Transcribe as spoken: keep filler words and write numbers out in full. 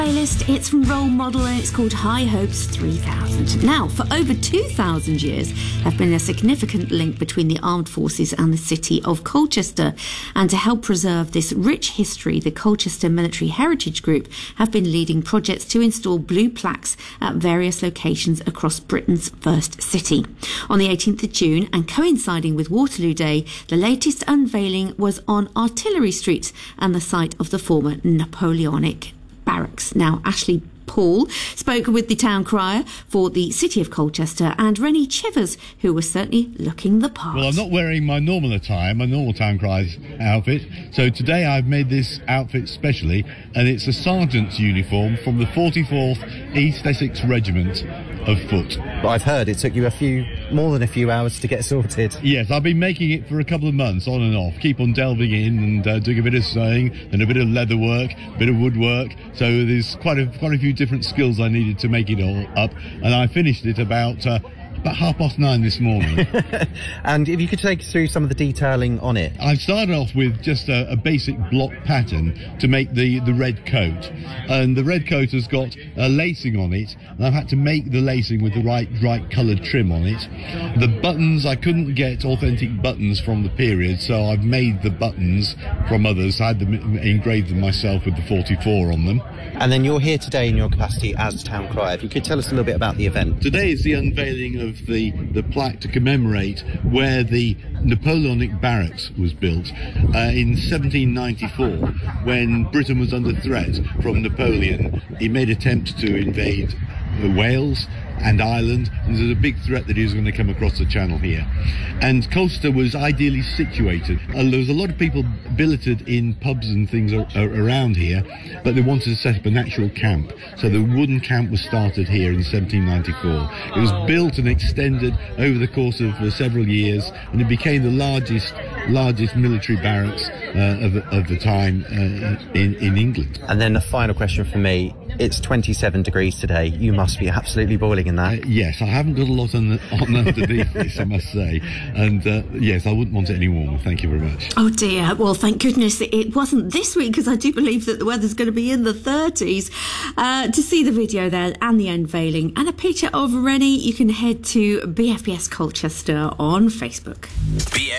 Playlist. It's from Role Model and it's called High Hopes three thousand. Now, for over two thousand years, there have been a significant link between the armed forces and the city of Colchester. And to help preserve this rich history, the Colchester Military Heritage Group have been leading projects to install blue plaques at various locations across Britain's first city. On the eighteenth of June, and coinciding with Waterloo Day, the latest unveiling was on Artillery Street and the site of the former Napoleonic barracks. Now, Ashley Paul spoke with the town crier for the City of Colchester and Rennie Chivers, who was certainly looking the part. Well, I'm not wearing my normal attire, my normal town crier's outfit, so today I've made this outfit specially, and it's a sergeant's uniform from the forty-fourth East Essex Regiment of Foot. But I've heard it took you a few, more than a few hours to get sorted. Yes, I've been making it for a couple of months, on and off. Keep on delving in and uh, doing a bit of sewing and a bit of leather work, a bit of woodwork. So there's quite a quite a few different skills I needed to make it all up, and I finished it about uh, about half past nine this morning. And if you could take us through some of the detailing on it. I've started off with just a, a basic block pattern to make the, the red coat, and the red coat has got a lacing on it, and I've had to make the lacing with the right right coloured trim on it. The buttons, I couldn't get authentic buttons from the period, so I've made the buttons from others. I had them engraved them myself with the forty-four on them. And then you're here today in your capacity as town crier. If you could tell us a little bit about the event. Today is the unveiling of the, the plaque to commemorate where the Napoleonic barracks was built uh, in seventeen ninety-four, when Britain was under threat from Napoleon. He made attempts to invade Wales and Ireland, and there's a big threat that he was going to come across the channel here. And Colchester was ideally situated. And there was a lot of people billeted in pubs and things ar- around here, but they wanted to set up an actual camp. So the wooden camp was started here in seventeen ninety-four. It was built and extended over the course of uh, several years, and it became the largest largest military barracks uh, of, the, of the time uh, in, in England. And then a final question for me. It's twenty-seven degrees today. You must be absolutely boiling in that. Uh, yes, I haven't got a lot on, the, on underneath this, I must say. And uh, yes, I wouldn't want it any warmer. Thank you very much. Oh dear. Well, thank goodness it wasn't this week, because I do believe that the weather's going to be in the thirties. Uh, to see the video there and the unveiling and a picture of Rennie, you can head to B F B S Colchester on Facebook. B